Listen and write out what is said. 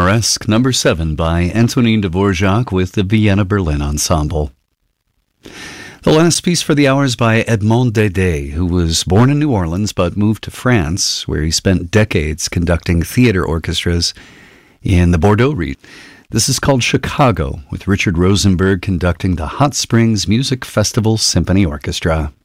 Amoresque Number 7 by Antonin Dvorak with the Vienna Berlin Ensemble. The last piece for the hour is by Edmond Dede, who was born in New Orleans but moved to France, where he spent decades conducting theater orchestras in the Bordeaux region. This is called Chicago, with Richard Rosenberg conducting the Hot Springs Music Festival Symphony Orchestra.